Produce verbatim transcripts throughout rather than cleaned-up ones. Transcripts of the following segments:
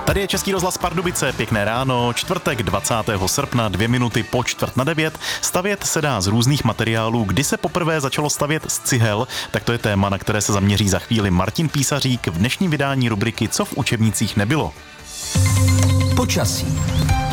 Tady je Český rozhlas Pardubice, pěkné ráno, čtvrtek dvacátého srpna, dvě minuty po čtvrt na devět. Stavět se dá z různých materiálů. Kdy se poprvé začalo stavět z cihel, tak to je téma, na které se zaměří za chvíli Martin Písařík v dnešním vydání rubriky Co v učebnicích nebylo. Počasí.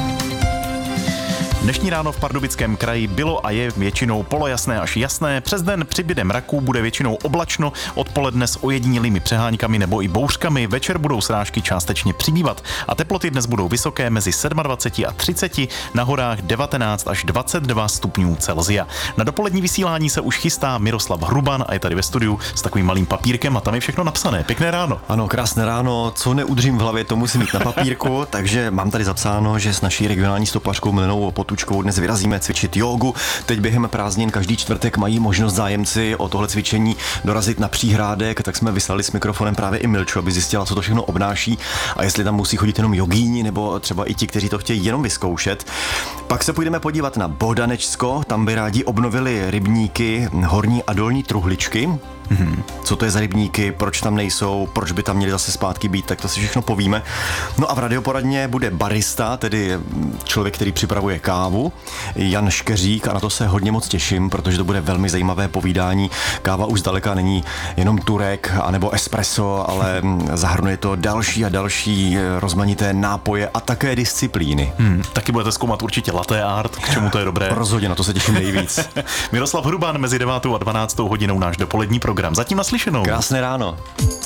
Dnešní ráno v Pardubickém kraji bylo a je většinou polojasné až jasné. Přes den přibyde mraků, bude většinou oblačno, odpoledne s ojedinělými přeháňkami nebo i bouřkami, večer budou srážky částečně přibývat a teploty dnes budou vysoké mezi dvacet sedm a třicet, na horách devatenáct až dvacet dva stupňů Celsia. Na dopolední vysílání se už chystá Miroslav Hruban a je tady ve studiu s takovým malým papírkem a tam je všechno napsané. Pěkné ráno. Ano, krásné ráno. Co neudržím v hlavě, to musím mít na papírku, takže mám tady zapsáno, že s naší regionální stopařkou Milenou Potůčkovou dnes vyrazíme cvičit jógu. Teď během prázdnin každý čtvrtek mají možnost zájemci o tohle cvičení dorazit na Příhrádek, tak jsme vyslali s mikrofonem právě i Milču, aby zjistila, co to všechno obnáší a jestli tam musí chodit jenom jogíni nebo třeba i ti, kteří to chtějí jenom vyzkoušet. Pak se půjdeme podívat na Bohdanečsko, tam by rádi obnovili rybníky Horní a Dolní Truhličky. Hmm. Co to je za rybníky, proč tam nejsou, proč by tam měli zase zpátky být, tak to si všechno povíme. No a v radioporadně bude barista, tedy člověk, který připravuje kávu, Jan Škeřík, a na to se hodně moc těším, protože to bude velmi zajímavé povídání. Káva už zdaleka není jenom turek anebo espresso, ale zahrnuje to další a další rozmanité nápoje a také disciplíny. Hmm. Taky budete zkoumat určitě latte art, k čemu to je dobré. Rozhodně, na to se těším nejvíc. Miroslav Hruban mezi devátou a dvanáctou hodinou náš dopolední program. Zatím naslyšenou. Krásné ráno.